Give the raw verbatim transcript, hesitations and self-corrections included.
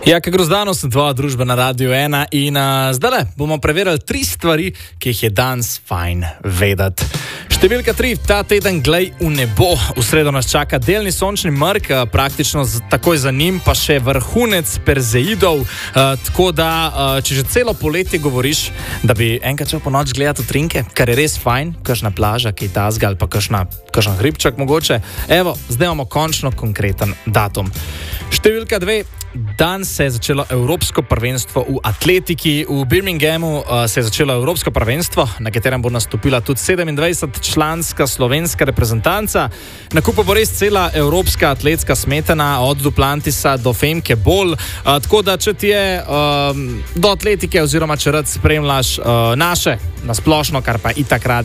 Ja, kako grozdano sem tvoja družba na Radiu ena in uh, zdaj bomo preverili tri stvari, ki jih je danes fajn vedeti. Številka tri, ta teden glej v nebo. V sredo nas čaka delni sončni mrk, praktično z, takoj za njim pa še vrhunec Perzeidov. Uh, tako da, uh, če že celo poletje govoriš, da bi enkrat šel po noč gledati utrinke, kar je res fajn, kakšna plaža, kaj tazga ali pa kakšna, kakšen hribček mogoče. Evo, zdaj imamo končno konkreten datum. Številka dve. Danes se je začelo Evropsko prvenstvo v atletiki. V Birminghamu uh, se je začelo Evropsko prvenstvo, na katerem bo nastopila tudi sedemindvajsetčlanska slovenska reprezentanca. Na kupu bo res cela evropska atletska smetana, od Duplantisa do Femke Bol. Uh, tako da, če ti je uh, do atletike oziroma če rad spremljaš uh, naše, nasplošno, kar pa itak radi